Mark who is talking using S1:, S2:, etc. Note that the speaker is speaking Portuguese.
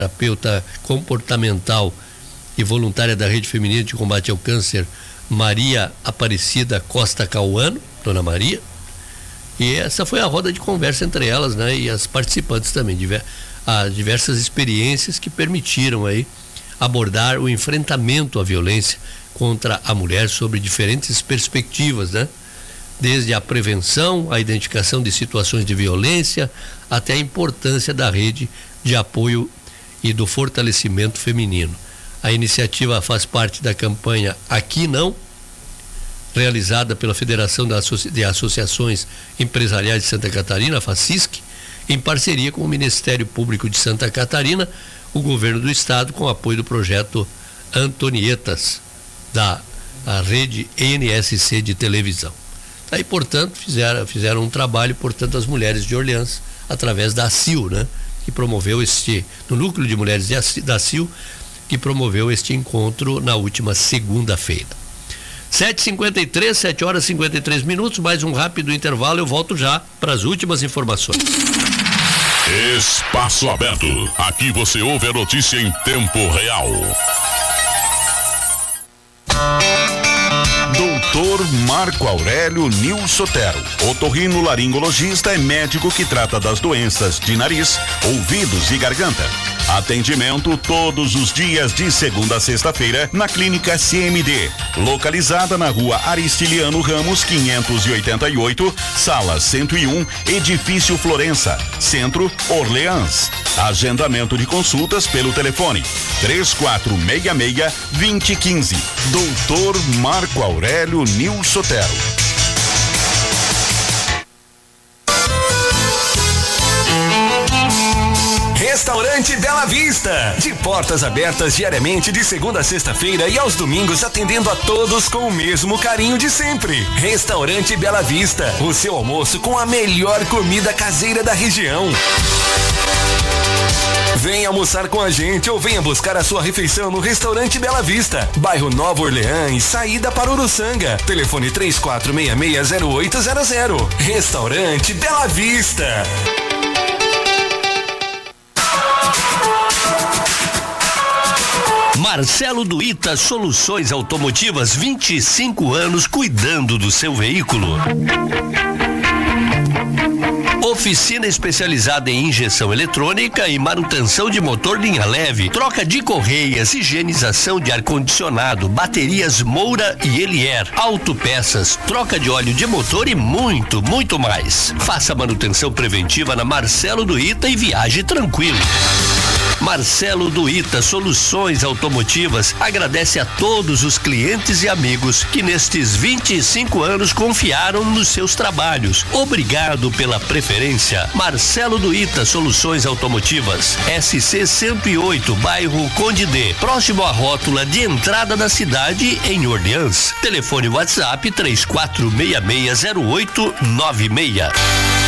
S1: terapeuta comportamental e voluntária da Rede Feminina de Combate ao Câncer, Maria Aparecida Costa Cauano, Dona Maria. E essa foi a roda de conversa entre elas, né? E as participantes também, diversas experiências que permitiram aí abordar o enfrentamento à violência contra a mulher sobre diferentes perspectivas, né? Desde a prevenção, a identificação de situações de violência, até a importância da rede de apoio e do fortalecimento feminino. A iniciativa faz parte da campanha Aqui Não, realizada pela Federação de Associações Empresariais de Santa Catarina, a FACISC, em parceria com o Ministério Público de Santa Catarina, o governo do estado, com apoio do projeto Antonietas, da rede NSC de televisão. Aí, portanto, fizeram um trabalho, portanto, as mulheres de Orleans, através da ACIL, né? Que promoveu no Núcleo de Mulheres da ACIL, que promoveu este encontro na última segunda-feira. 7h53, 7 horas e 53 minutos, mais um rápido intervalo, eu volto já para as últimas informações.
S2: Espaço Aberto, aqui você ouve a notícia em tempo real. Doutor Marco Aurélio Nil Sotero, otorrinolaringologista, é médico que trata das doenças de nariz, ouvidos e garganta. Atendimento todos os dias de segunda a sexta-feira na Clínica CMD, localizada na Rua Aristiliano Ramos 588, Sala 101, Edifício Florença, Centro, Orleans. Agendamento de consultas pelo telefone 3466-2015. Doutor Marco Aurélio Nil Sotero.
S3: Restaurante Bela Vista, de portas abertas diariamente de segunda a sexta-feira e aos domingos, atendendo a todos com o mesmo carinho de sempre. Restaurante Bela Vista, o seu almoço com a melhor comida caseira da região. Venha almoçar com a gente ou venha buscar a sua refeição no Restaurante Bela Vista, bairro Nova Orleans, saída para Uruçanga. Telefone 3466-0800. Restaurante Bela Vista.
S1: Marcelo Duíta Soluções Automotivas, 25 anos cuidando do seu veículo. Oficina especializada em injeção eletrônica e manutenção de motor linha leve, troca de correias, higienização de ar-condicionado, baterias Moura e Elier, autopeças, troca de óleo de motor e muito, muito mais. Faça manutenção preventiva na Marcelo Duíta e viaje tranquilo. Marcelo Duíta Soluções Automotivas agradece a todos os clientes e amigos que nestes 25 anos confiaram nos seus trabalhos. Obrigado pela preferência. Marcelo Duíta Soluções Automotivas, SC 108, bairro Conde D, próximo à rótula de entrada da cidade, em Orleans. Telefone WhatsApp 34660896.